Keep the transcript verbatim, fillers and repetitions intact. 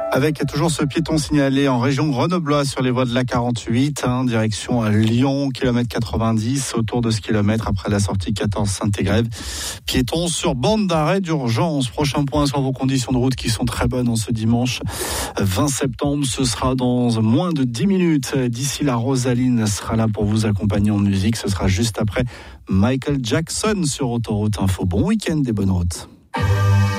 Avec toujours ce piéton signalé en région grenobloise sur les voies de l'A quarante-huit, hein, direction à Lyon, kilomètre quatre-vingt-dix, autour de ce kilomètre après la sortie quatorze Saint-Égrève. Piéton sur bande d'arrêt d'urgence. Prochain point sur vos conditions de route qui sont très bonnes en ce dimanche vingt septembre. Ce sera dans moins de dix minutes. D'ici là, Rosaline sera là pour vous accompagner en musique. Ce sera juste après Michael Jackson sur Autoroute Info. Bon week-end et bonne route.